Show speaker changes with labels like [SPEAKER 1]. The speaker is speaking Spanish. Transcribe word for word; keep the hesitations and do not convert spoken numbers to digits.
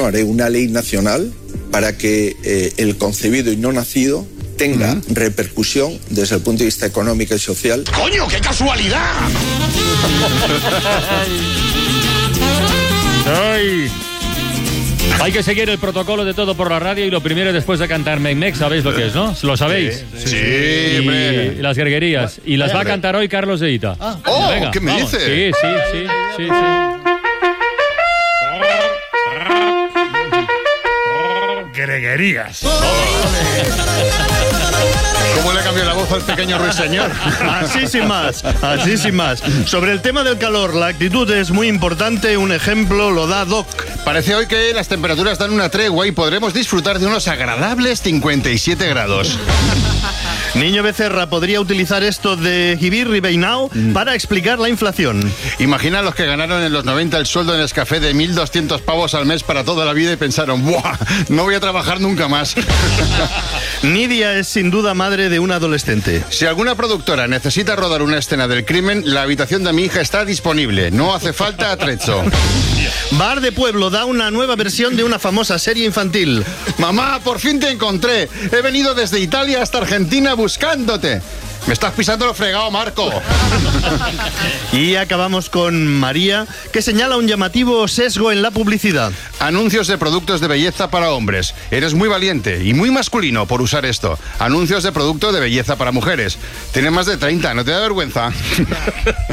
[SPEAKER 1] haré una ley nacional para que eh, el concebido y no nacido tenga uh-huh. repercusión desde el punto de vista económico y social.
[SPEAKER 2] ¡Coño, qué casualidad!
[SPEAKER 3] ¡Ay! Hay que seguir el protocolo de Todo por la Radio y lo primero después de cantar Mec-Mec, ¿sabéis lo que es, no? ¿Lo sabéis?
[SPEAKER 2] Sí,
[SPEAKER 3] y,
[SPEAKER 2] hombre.
[SPEAKER 3] y las guerguerías. Y las va a cantar hoy Carlos de Ita.
[SPEAKER 2] Ah. ¡Oh! Venga, ¿qué me
[SPEAKER 3] vamos.
[SPEAKER 2] dices?
[SPEAKER 3] Sí, sí, sí, sí, sí.
[SPEAKER 4] Greguerías.
[SPEAKER 2] ¿Cómo le cambió la voz al pequeño ruiseñor?
[SPEAKER 4] Así sin más, así sin más. Sobre el tema del calor, la actitud es muy importante. Un ejemplo lo da Doc.
[SPEAKER 2] Parece hoy que las temperaturas dan una tregua y podremos disfrutar de unos agradables cincuenta y siete grados.
[SPEAKER 4] Niño Becerra podría utilizar esto de Gibir Ribeinao mm. para explicar la inflación.
[SPEAKER 2] Imagina los que ganaron en los noventa el sueldo en Nescafé de mil doscientos pavos al mes para toda la vida y pensaron, ¡buah! No voy a trabajar nunca más.
[SPEAKER 4] Nidia es sin duda madre de un adolescente.
[SPEAKER 2] Si alguna productora necesita rodar una escena del crimen, la habitación de mi hija está disponible. No hace falta atrecho.
[SPEAKER 4] Bar de Pueblo da una nueva versión de una famosa serie infantil.
[SPEAKER 2] Mamá, por fin te encontré. He venido desde Italia hasta Argentina buscándote. Me estás pisando lo fregado, Marco.
[SPEAKER 4] Y acabamos con María, que señala un llamativo sesgo en la publicidad.
[SPEAKER 2] Anuncios de productos de belleza para hombres. Eres muy valiente y muy masculino por usar esto. Anuncios de productos de belleza para mujeres. Tienes más de treinta, ¿no te da vergüenza?